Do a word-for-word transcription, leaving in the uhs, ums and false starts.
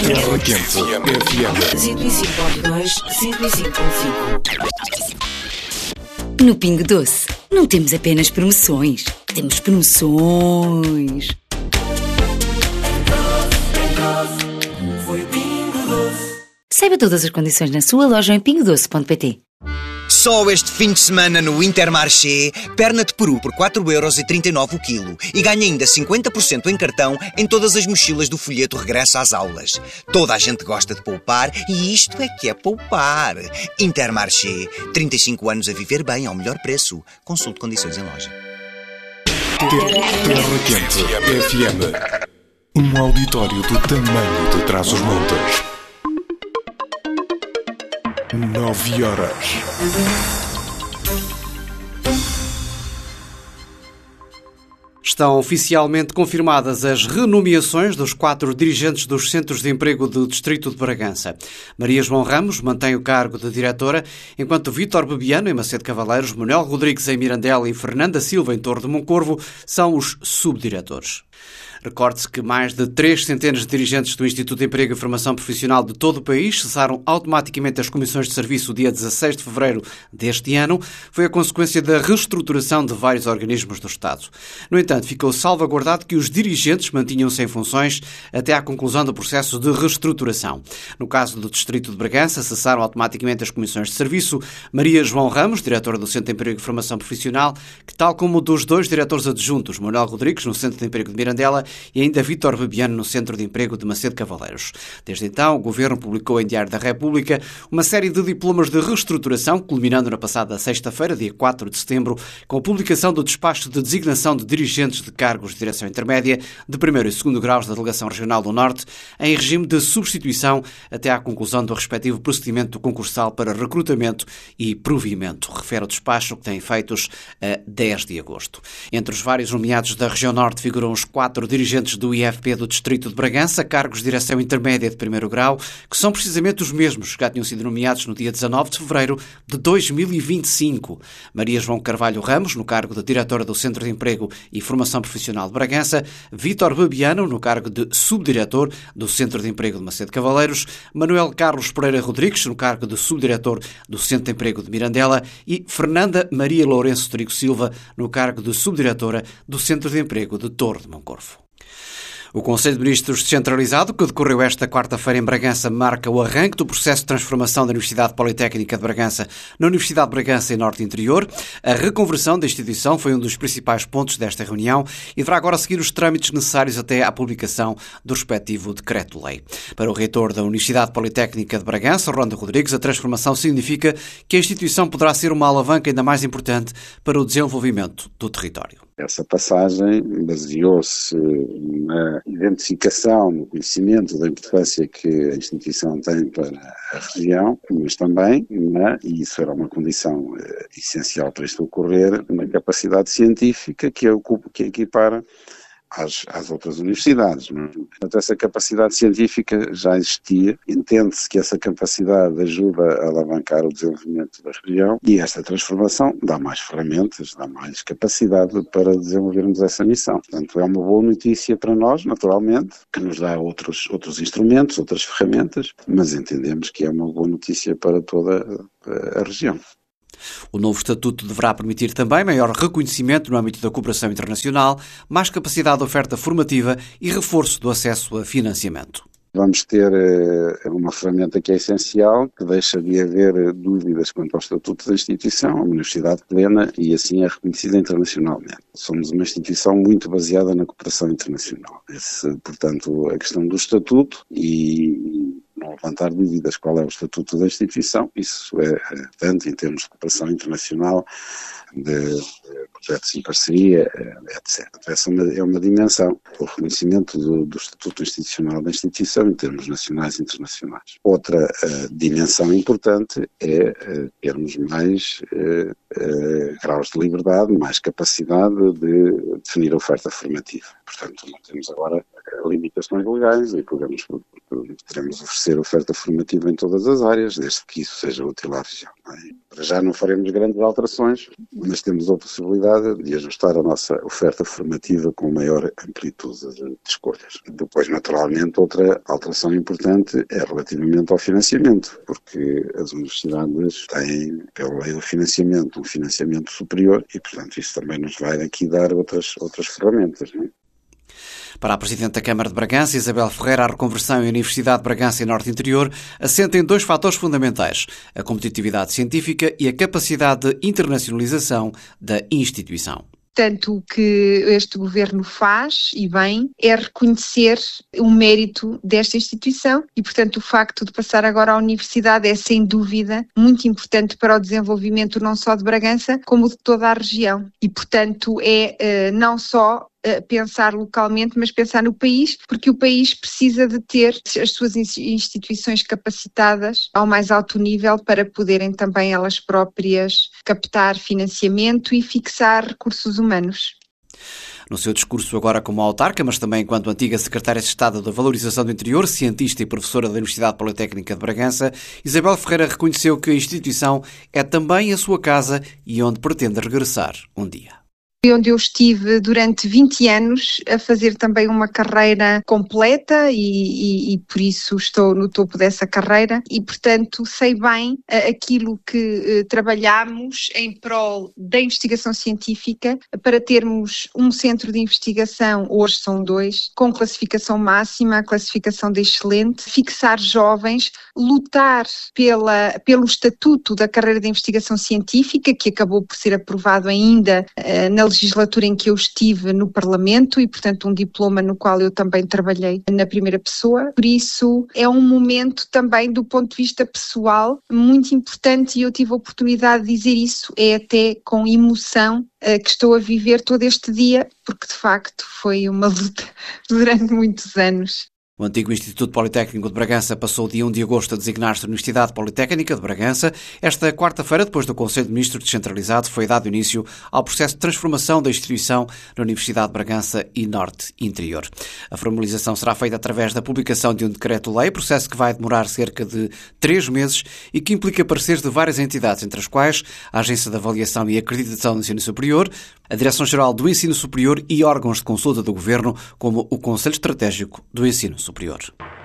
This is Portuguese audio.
Terra Quente F M. cento e cinco ponto dois, cento e cinco ponto cinco. No Pingo Doce, não temos apenas promoções, temos promoções. Saiba todas as condições na sua loja em pingo doce ponto pt. Só este fim de semana no Intermarché, perna de peru por quatro euros e trinta e nove o quilo e ganha ainda cinquenta por cento em cartão em todas as mochilas do folheto Regresso às Aulas. Toda a gente gosta de poupar e isto é que é poupar. Intermarché, trinta e cinco anos a viver bem ao melhor preço. Consulte condições em loja. Terra Quente F M. Um auditório do tamanho de Trás-os-Montes. Nove horas. Estão oficialmente confirmadas as renomeações dos quatro dirigentes dos Centros de Emprego do Distrito de Bragança. Maria João Ramos mantém o cargo de diretora, enquanto Vítor Bebiano, em Macedo Cavaleiros, Manuel Rodrigues, em Mirandela e Fernanda Silva, em Torre de Moncorvo, são os subdiretores. Recorde-se que mais de três centenas de dirigentes do Instituto de Emprego e Formação Profissional de todo o país cessaram automaticamente as comissões de serviço dia dezasseis de fevereiro deste ano. Foi a consequência da reestruturação de vários organismos do Estado. No entanto, ficou salvaguardado que os dirigentes mantinham-se em funções até à conclusão do processo de reestruturação. No caso do Distrito de Bragança, cessaram automaticamente as comissões de serviço Maria João Ramos, diretora do Centro de Emprego e Formação Profissional, que, tal como dos dois diretores adjuntos, Manuel Rodrigues, no Centro de Emprego de Mirandela, e ainda Vítor Bebiano no Centro de Emprego de Macedo Cavaleiros. Desde então, o Governo publicou em Diário da República uma série de diplomas de reestruturação, culminando na passada sexta-feira, dia quatro de setembro, com a publicação do despacho de designação de dirigentes de cargos de direção intermédia de primeiro e segundo graus da Delegação Regional do Norte, em regime de substituição até à conclusão do respectivo procedimento concursal para recrutamento e provimento, refere o despacho, que tem efeitos a dez de agosto. Entre os vários nomeados da Região Norte figuram os quatro dirigentes do I F P do Distrito de Bragança, cargos de direção intermédia de primeiro grau, que são precisamente os mesmos que já tinham sido nomeados no dia dezanove de fevereiro de dois mil e vinte e cinco. Maria João Carvalho Ramos, no cargo de diretora do Centro de Emprego e Formação Profissional de Bragança, Vítor Bebiano, no cargo de subdiretor do Centro de Emprego de Macedo Cavaleiros, Manuel Carlos Pereira Rodrigues, no cargo de subdiretor do Centro de Emprego de Mirandela e Fernanda Maria Lourenço Trigo Silva, no cargo de subdiretora do Centro de Emprego de Torre de Moncorvo. O Conselho de Ministros descentralizado, que decorreu esta quarta-feira em Bragança, marca o arranque do processo de transformação da Universidade Politécnica de Bragança na Universidade de Bragança em Norte Interior. A reconversão da instituição foi um dos principais pontos desta reunião e deverá agora seguir os trâmites necessários até à publicação do respectivo decreto-lei. Para o reitor da Universidade Politécnica de Bragança, Rondo Rodrigues, a transformação significa que a instituição poderá ser uma alavanca ainda mais importante para o desenvolvimento do território. Essa passagem baseou-se na identificação, no conhecimento da importância que a instituição tem para a região, mas também, na, e isso era uma condição uh, essencial para isto ocorrer, na capacidade científica que a, que a equipara Às, às outras universidades. Portanto, essa capacidade científica já existia, entende-se que essa capacidade ajuda a alavancar o desenvolvimento da região e esta transformação dá mais ferramentas, dá mais capacidade para desenvolvermos essa missão. Portanto, é uma boa notícia para nós, naturalmente, que nos dá outros, outros instrumentos, outras ferramentas, mas entendemos que é uma boa notícia para toda a, a região. O novo estatuto deverá permitir também maior reconhecimento no âmbito da cooperação internacional, mais capacidade de oferta formativa e reforço do acesso a financiamento. Vamos ter uh, uma ferramenta que é essencial, que deixa de haver dúvidas quanto ao estatuto da instituição, uma universidade plena e assim é reconhecida internacionalmente. Somos uma instituição muito baseada na cooperação internacional. Esse, portanto, a questão do estatuto e não levantar dúvidas qual é o estatuto da instituição, isso é, é tanto em termos de cooperação internacional, de, de projetos em parceria, etcétera. Essa é uma, é uma dimensão, o reconhecimento do, do estatuto institucional da instituição em termos nacionais e internacionais. Outra uh, dimensão importante é uh, termos mais uh, uh, graus de liberdade, mais capacidade de definir a oferta formativa. Portanto, não temos agora limitações legais e podemos, podemos oferecer oferta formativa em todas as áreas, desde que isso seja útil à região. Não é? Para já não faremos grandes alterações, mas temos a possibilidade de ajustar a nossa oferta formativa com maior amplitude de escolhas. Depois, naturalmente, outra alteração importante é relativamente ao financiamento, porque as universidades têm, pela lei do financiamento, um financiamento superior e, portanto, isso também nos vai aqui dar outras, outras ferramentas, não é? Para a Presidente da Câmara de Bragança, Isabel Ferreira, a reconversão em Universidade de Bragança e Norte Interior assenta em dois fatores fundamentais: a competitividade científica e a capacidade de internacionalização da instituição. Portanto, o que este governo faz, e bem, é reconhecer o mérito desta instituição e, portanto, o facto de passar agora à universidade é, sem dúvida, muito importante para o desenvolvimento não só de Bragança, como de toda a região. E, portanto, é não só pensar localmente, mas pensar no país, porque o país precisa de ter as suas instituições capacitadas ao mais alto nível para poderem também elas próprias captar financiamento e fixar recursos humanos. No seu discurso agora como autarca, mas também enquanto antiga secretária de Estado da Valorização do Interior, cientista e professora da Universidade Politécnica de Bragança, Isabel Ferreira reconheceu que a instituição é também a sua casa e onde pretende regressar um dia. Onde eu estive durante vinte anos a fazer também uma carreira completa e, e, e por isso estou no topo dessa carreira e, portanto, sei bem aquilo que trabalhamos em prol da investigação científica para termos um centro de investigação, hoje são dois, com classificação máxima, classificação de excelente, fixar jovens, lutar pela, pelo estatuto da carreira de investigação científica, que acabou por ser aprovado ainda uh, na legislatura em que eu estive no Parlamento e, portanto, um diploma no qual eu também trabalhei na primeira pessoa. Por isso, é um momento também, do ponto de vista pessoal, muito importante e eu tive a oportunidade de dizer isso, é até com emoção uh, que estou a viver todo este dia, porque, de facto, foi uma luta durante muitos anos. O antigo Instituto Politécnico de Bragança passou o dia um de agosto a designar-se Universidade Politécnica de Bragança. Esta quarta-feira, depois do Conselho de Ministros descentralizado, foi dado início ao processo de transformação da instituição na Universidade de Bragança e Norte Interior. A formalização será feita através da publicação de um decreto-lei, processo que vai demorar cerca de três meses e que implica pareceres de várias entidades, entre as quais a Agência de Avaliação e Acreditação do Ensino Superior, a Direção-Geral do Ensino Superior e órgãos de consulta do Governo, como o Conselho Estratégico do Ensino Superior.